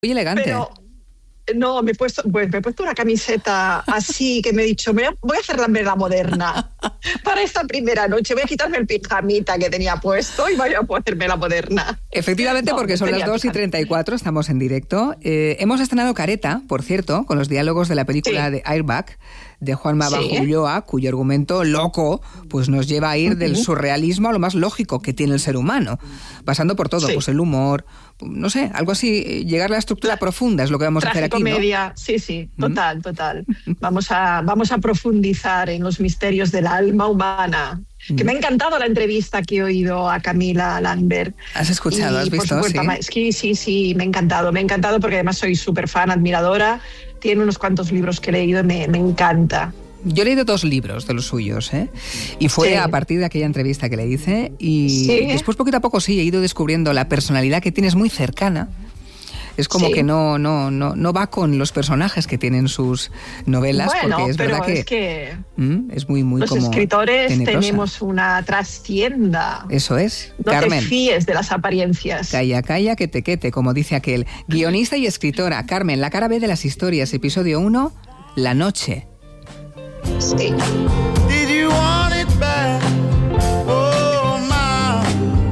Muy elegante. Pero no, me he puesto una camiseta así que me he dicho, voy a hacer la moderna para esta primera noche. Voy a quitarme el pijamita que tenía puesto y voy a hacerme la moderna. Efectivamente, porque son las 2:34, estamos en directo. Hemos estrenado Careta, por cierto, con los diálogos de la película de Airbag, de Juanma Bajo Ulloa, cuyo argumento loco pues nos lleva a ir del surrealismo a lo más lógico que tiene el ser humano, pasando por todo, pues el humor, no sé, algo así, llegar a la estructura profunda es lo que vamos a hacer aquí, ¿no? Tragicomedia, sí, total. Vamos a profundizar en los misterios del alma humana. Que me ha encantado la entrevista que he oído a Camila Lambert. ¿Has escuchado? ¿Has visto? Sí, me ha encantado porque además soy súper fan, admiradora. Tiene unos cuantos libros que he leído y me encanta. Yo he leído 2 libros de los suyos, y fue a partir de aquella entrevista que le hice y después poquito a poco he ido descubriendo la personalidad que tienes muy cercana. Es como que no va con los personajes que tienen sus novelas, porque es verdad que es muy los como escritores tenebrosa. Tenemos una trastienda. Eso es, no Carmen. Te fíes de las apariencias. Calla, que te quete, como dice aquel. Guionista y escritora, Carmen, la cara B de las historias, episodio 1, La noche. Sí. Did you want it back? Oh, my.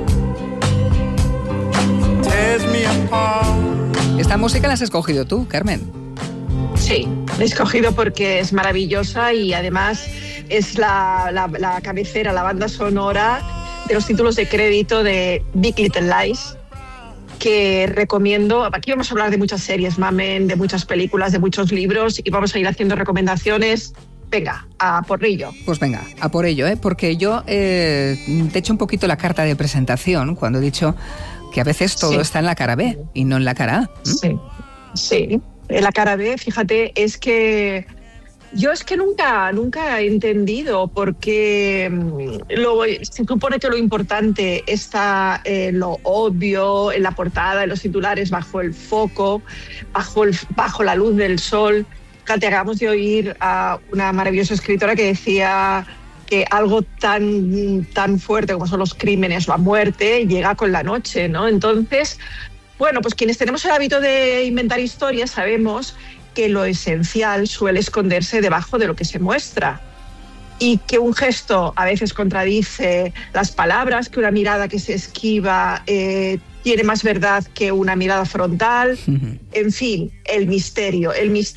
Tears me apart. Esta música la has escogido tú, Carmen. Sí, la he escogido porque es maravillosa y además es la cabecera, la banda sonora de los títulos de crédito de Big Little Lies, que recomiendo. Aquí vamos a hablar de muchas series, Mamen, de muchas películas, de muchos libros y vamos a ir haciendo recomendaciones. Venga, a porrillo. Pues venga, a por ello, porque yo te he hecho un poquito la carta de presentación cuando he dicho que a veces todo está en la cara B y no en la cara A. Sí. En la cara B, fíjate, es que yo nunca he entendido por qué se supone que lo importante está lo obvio, en la portada, en los titulares, bajo el foco, bajo la luz del sol. Fíjate, acabamos de oír a una maravillosa escritora que decía que algo tan fuerte como son los crímenes o la muerte llega con la noche, ¿no? Entonces, bueno, pues quienes tenemos el hábito de inventar historias sabemos que lo esencial suele esconderse debajo de lo que se muestra y que un gesto a veces contradice las palabras, que una mirada que se esquiva tiene más verdad que una mirada frontal. En fin, el misterio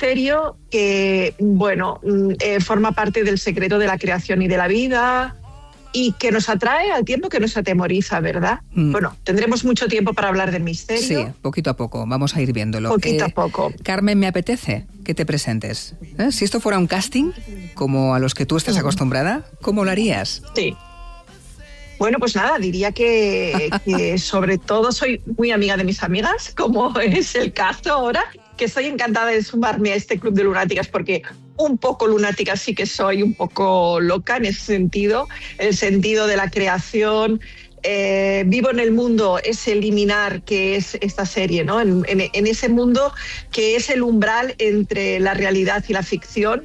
que, forma parte del secreto de la creación y de la vida y que nos atrae al tiempo que nos atemoriza, ¿verdad? Bueno, tendremos mucho tiempo para hablar del misterio. Sí, poquito a poco, vamos a ir viéndolo. Poquito a poco. Carmen, me apetece que te presentes. Si esto fuera un casting, como a los que tú estás acostumbrada, ¿cómo lo harías? Sí. Bueno, pues nada, diría que sobre todo soy muy amiga de mis amigas, como es el caso ahora, que estoy encantada de sumarme a este club de lunáticas porque un poco lunática sí que soy, un poco loca en ese sentido, el sentido de la creación. Vivo en el mundo ese liminar que es esta serie, ¿no? En ese mundo que es el umbral entre la realidad y la ficción.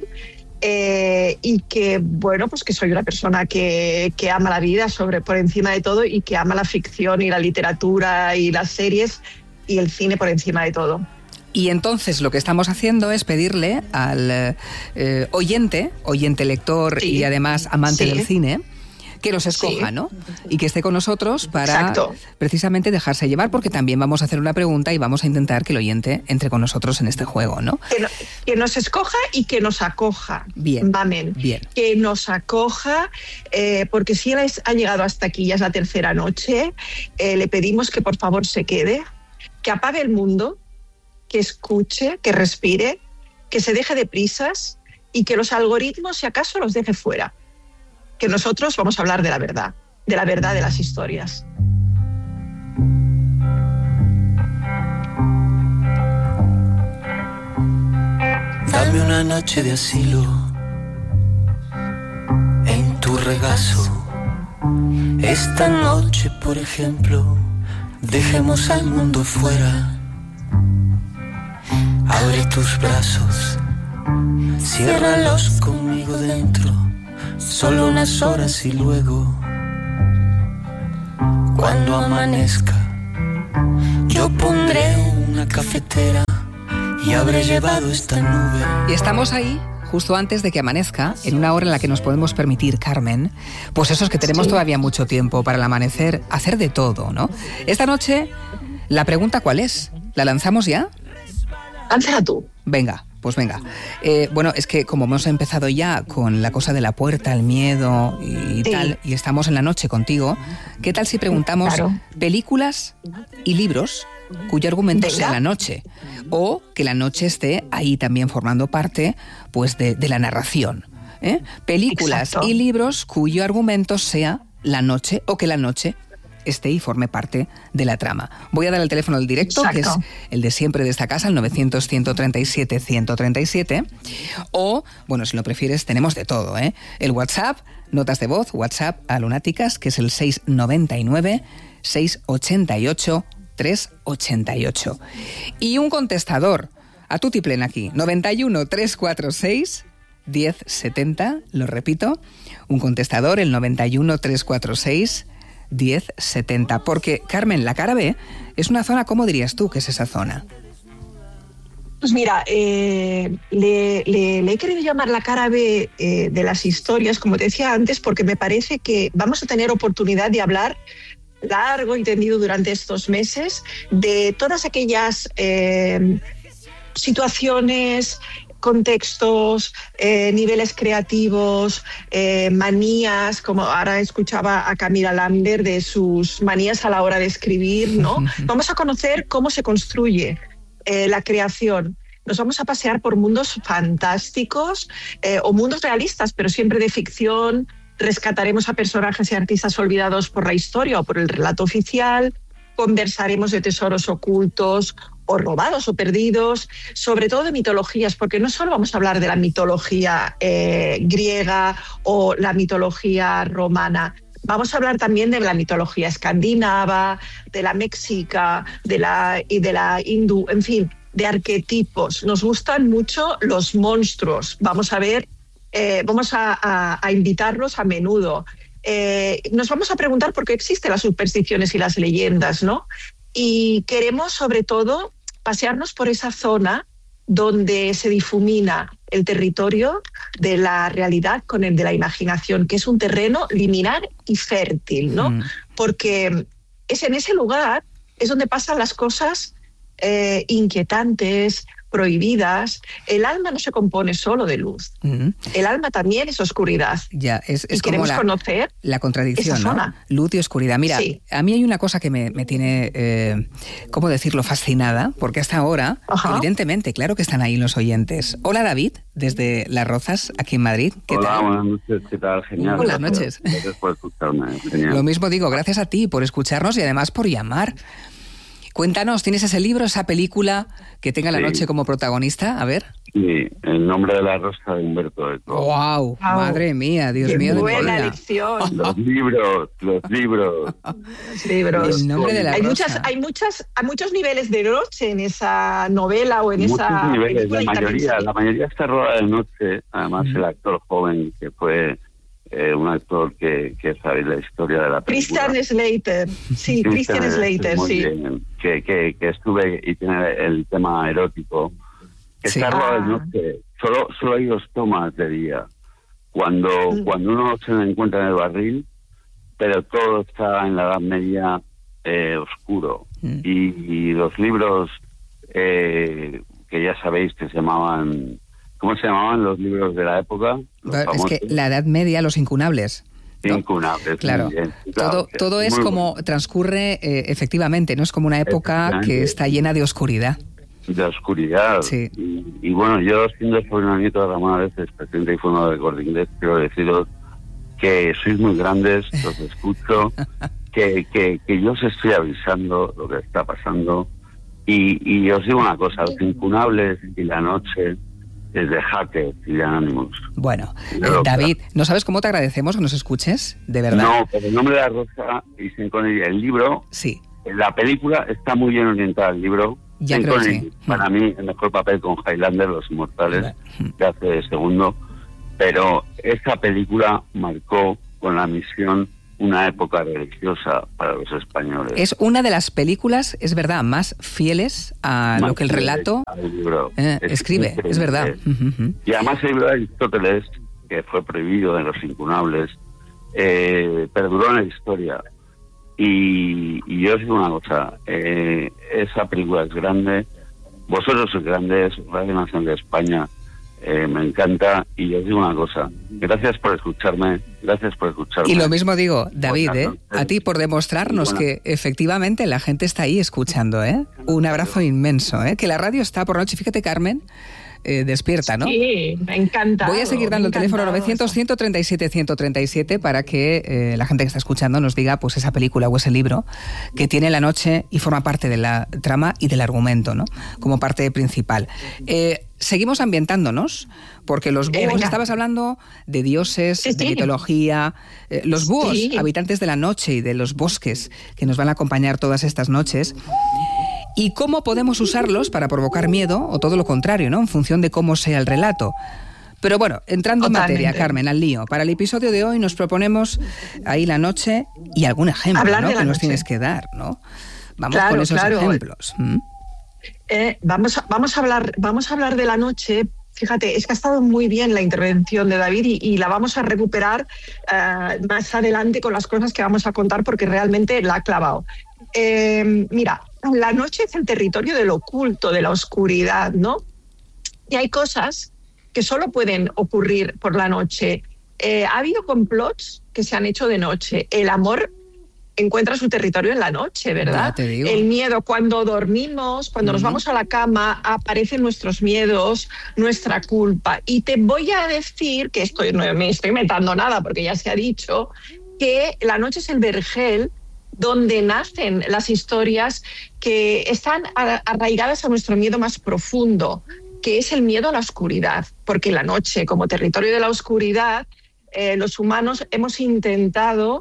Y que, pues que soy una persona que ama la vida por encima de todo y que ama la ficción y la literatura y las series y el cine por encima de todo. Y entonces lo que estamos haciendo es pedirle al oyente lector y además amante del cine, que nos escoja, ¿no? Y que esté con nosotros para precisamente dejarse llevar, porque también vamos a hacer una pregunta y vamos a intentar que el oyente entre con nosotros en este juego, ¿no? Que nos escoja y que nos acoja. Bien. Que nos acoja, porque si él ha llegado hasta aquí, ya es la tercera noche, le pedimos que por favor se quede, que apague el mundo, que escuche, que respire, que se deje de prisas y que los algoritmos, si acaso, los deje fuera. Que nosotros vamos a hablar de la verdad de las historias. Dame una noche de asilo en tu regazo. Esta noche, por ejemplo, dejemos al mundo fuera. Abre tus brazos, ciérralos conmigo dentro. Solo unas horas y luego, cuando amanezca, yo pondré un una cafetera y habré llevado esta nube. Y estamos ahí justo antes de que amanezca, en una hora en la que nos podemos permitir, Carmen, pues eso es que tenemos todavía mucho tiempo para el amanecer, hacer de todo, ¿no? Esta noche, la pregunta ¿cuál es? ¿La lanzamos ya? Lánzala tú. Venga, pues venga. Bueno, es que como hemos empezado ya con la cosa de la puerta, el miedo y tal, y estamos en la noche contigo, ¿qué tal si preguntamos películas y libros cuyo argumento sea la noche? O que la noche esté ahí también formando parte, pues, de la narración. Películas y libros cuyo argumento sea la noche o que la noche esté y forme parte de la trama. Voy a dar el teléfono del directo, que es el de siempre de esta casa, el 900-137-137. O, bueno, si lo prefieres, tenemos de todo, El WhatsApp, notas de voz, WhatsApp a Lunáticas, que es el 699-688-388. Y un contestador, a tutiplén aquí, 91-346-1070, lo repito, un contestador, el 91-346-1070, porque, Carmen, la cara B es una zona, ¿cómo dirías tú que es esa zona? Pues mira, le he querido llamar la cara B de las historias, como te decía antes, porque me parece que vamos a tener oportunidad de hablar largo y tendido durante estos meses de todas aquellas situaciones, contextos, niveles creativos, manías, como ahora escuchaba a Camila Lambert de sus manías a la hora de escribir, ¿no? Vamos a conocer cómo se construye la creación. Nos vamos a pasear por mundos fantásticos o mundos realistas, pero siempre de ficción. Rescataremos a personajes y artistas olvidados por la historia o por el relato oficial. Conversaremos de tesoros ocultos o robados o perdidos, sobre todo de mitologías, porque no solo vamos a hablar de la mitología griega o la mitología romana, vamos a hablar también de la mitología escandinava, de la mexica, de la hindú, en fin, de arquetipos. Nos gustan mucho los monstruos. Vamos a ver, vamos a invitarlos a menudo. Nos vamos a preguntar por qué existen las supersticiones y las leyendas, ¿no? Y queremos, sobre todo, pasearnos por esa zona donde se difumina el territorio de la realidad con el de la imaginación, que es un terreno liminar y fértil, ¿no? Porque es en ese lugar es donde pasan las cosas inquietantes, prohibidas. El alma no se compone solo de luz. El alma también es oscuridad. Ya, es como conocer la contradicción, ¿no? Luz y oscuridad. Mira, a mí hay una cosa que me tiene, ¿cómo decirlo?, fascinada, porque hasta ahora, evidentemente, claro que están ahí los oyentes. Hola, David, desde Las Rozas, aquí en Madrid. Hola, buenas noches, ¿qué tal? Genial. Buenas noches. Gracias por escucharme. Genial. Lo mismo digo, gracias a ti por escucharnos y además por llamar. Cuéntanos, ¿tienes ese libro, esa película que tenga la noche como protagonista? A ver. Sí, El nombre de la rosa de Humberto Eco. ¡Wow! Madre mía, Dios mío. ¡Qué buena lección! Los libros. Los libros. El nombre de la rosa. Hay muchos niveles de noche en esa novela o en esa niveles, película. la mayoría está rodada de noche. Además, el actor joven que fue... un actor que sabe la historia de la película. Christian Slater, sí, Christian Slater, sí. Bien, que estuve y tiene el tema erótico. Está rodado de noche. Solo hay 2 tomas de día. Cuando uno se encuentra en el barril, pero todo está en la Edad Media oscuro. Y los libros que ya sabéis que se llamaban... ¿Cómo se llamaban los libros de la época? Es que la Edad Media, los incunables. ¿no? Incunables, claro. Bien, claro. Todo es como transcurre efectivamente, no es como una época que está llena de oscuridad. De oscuridad. Sí. Y bueno, yo siendo sobrino nieto de Ramón Areces, presidente y fundador de Corte Inglés, quiero deciros que sois muy grandes, os escucho, que yo os estoy avisando lo que está pasando. Y os digo una cosa, los incunables y la noche... es de Hackers y de Anonymous. Bueno, David, ¿no sabes cómo te agradecemos que nos escuches? De verdad. No, pero El nombre de la rosa y Sean Connery, el libro, sí. La película está muy bien orientada al libro. Ya creo que sí. Para mí, el mejor papel con Highlander, Los Inmortales, que hace de segundo. Pero esta película marcó con la misión una época religiosa para los españoles. Es una de las películas, es verdad, más fieles a lo que el relato escribe, es verdad. Y además el libro de Aristóteles, que fue prohibido en Los Incunables, perduró en la historia. Y yo os digo una cosa, esa película es grande, vosotros sois grandes, Radio Nacional de España, me encanta, y os digo una cosa, gracias por escucharme. Y lo mismo digo, David, a ti por demostrarnos que efectivamente la gente está ahí escuchando, un abrazo inmenso, que la radio está por noche, fíjate, Carmen, despierta, ¿no? Sí, me encanta. Voy a seguir dando el teléfono 900-137-137 para que la gente que está escuchando nos diga pues esa película o ese libro que tiene la noche y forma parte de la trama y del argumento, ¿no? Como parte principal. Seguimos ambientándonos, porque los búhos, estabas hablando de dioses, de mitología, los búhos, habitantes de la noche y de los bosques que nos van a acompañar todas estas noches. ¿Y cómo podemos usarlos para provocar miedo o todo lo contrario, ¿no? En función de cómo sea el relato. Pero bueno, entrando en materia, Carmen, al lío. Para el episodio de hoy nos proponemos ahí la noche y algún ejemplo, ¿no? Que nos tienes que dar, ¿no? Vamos con esos ejemplos. Vamos a hablar de la noche. Fíjate, es que ha estado muy bien la intervención de David y la vamos a recuperar más adelante con las cosas que vamos a contar porque realmente la ha clavado. Mira, la noche es el territorio del oculto, de la oscuridad, ¿no? Y hay cosas que solo pueden ocurrir por la noche. Ha habido complots que se han hecho de noche. El amor encuentra su territorio en la noche, ¿verdad? Ya te digo. El miedo, cuando dormimos, cuando nos vamos a la cama, aparecen nuestros miedos, nuestra culpa. Y te voy a decir, que no me estoy inventando nada porque ya se ha dicho, que la noche es el vergel donde nacen las historias que están arraigadas a nuestro miedo más profundo, que es el miedo a la oscuridad. Porque la noche, como territorio de la oscuridad, los humanos hemos intentado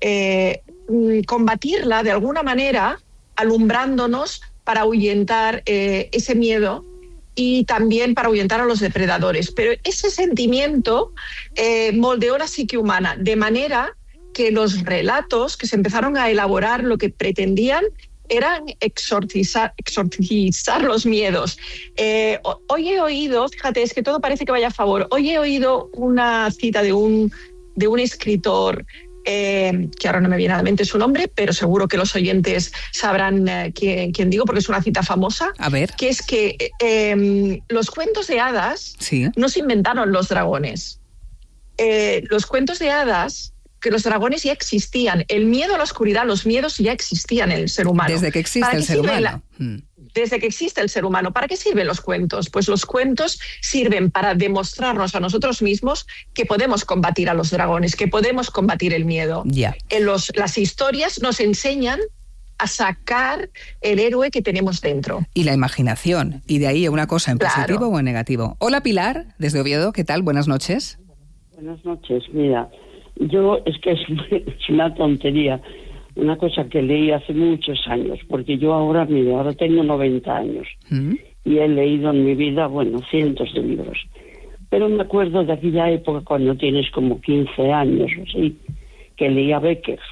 combatirla de alguna manera, alumbrándonos para ahuyentar ese miedo y también para ahuyentar a los depredadores. Pero ese sentimiento moldeó la psique humana, de manera que los relatos que se empezaron a elaborar lo que pretendían eran exorcizar los miedos. Hoy he oído, fíjate, es que todo parece que vaya a favor, hoy he oído una cita de un escritor, que ahora no me viene a la mente su nombre, pero seguro que los oyentes sabrán quién digo, porque es una cita famosa, a ver. Que es que los cuentos de hadas no se inventaron los dragones. Los cuentos de hadas, que los dragones ya existían. El miedo a la oscuridad, los miedos ya existían en el ser humano. Desde que existe el ser humano. Desde que existe el ser humano. ¿Para qué sirven los cuentos? Pues los cuentos sirven para demostrarnos a nosotros mismos que podemos combatir a los dragones, que podemos combatir el miedo. Las historias nos enseñan a sacar el héroe que tenemos dentro. Y la imaginación. Y de ahí una cosa en positivo o en negativo. Hola Pilar, desde Oviedo. ¿Qué tal? Buenas noches. Buenas noches. Mira, yo es una tontería, una cosa que leí hace muchos años, porque yo ahora tengo 90 años y he leído en mi vida, cientos de libros. Pero me acuerdo de aquella época cuando tienes como 15 años o así, que leía Becker.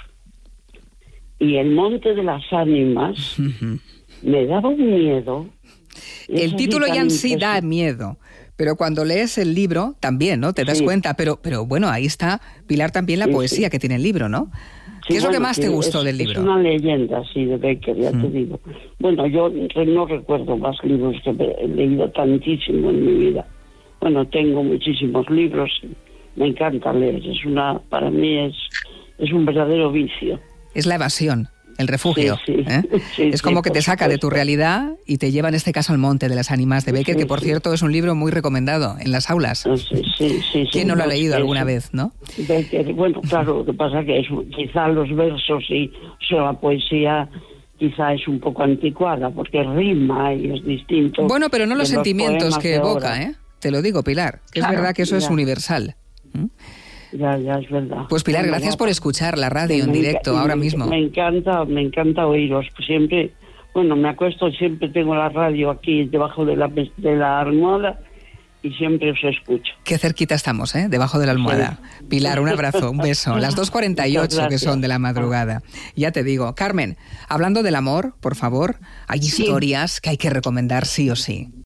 Y El Monte de las Ánimas me daba un miedo. El título ya en sí da miedo. Pero cuando lees el libro, también, ¿no? Te das cuenta. Pero bueno, ahí está, Pilar, también la poesía que tiene el libro, ¿no? ¿Qué es lo que más te gustó del libro? Es una leyenda, de Becker, ya te digo. Bueno, yo no recuerdo más libros que he leído tantísimo en mi vida. Bueno, tengo muchísimos libros, me encanta leer. Para mí es un verdadero vicio. Es la evasión. El refugio. Es como que te saca de tu realidad y te lleva en este caso al Monte de las Ánimas de Becker, que por cierto es un libro muy recomendado en las aulas. ¿Quién no lo ha leído alguna vez, no? Becker, claro, lo que pasa que quizá los versos la poesía quizá es un poco anticuada porque rima y es distinto. Bueno, pero no los sentimientos que evoca, Te lo digo, Pilar, que es verdad que eso es universal. Ya es verdad. Pues Pilar, gracias por escuchar la radio en directo ahora mismo. Me encanta oíros. Siempre, me acuesto, siempre tengo la radio aquí debajo de la almohada y siempre os escucho. Qué cerquita estamos, ¿eh? Debajo de la almohada. Sí. Pilar, un abrazo, un beso. Las 2:48 que son de la madrugada. Ya te digo. Carmen, hablando del amor, por favor, hay historias que hay que recomendar sí o sí.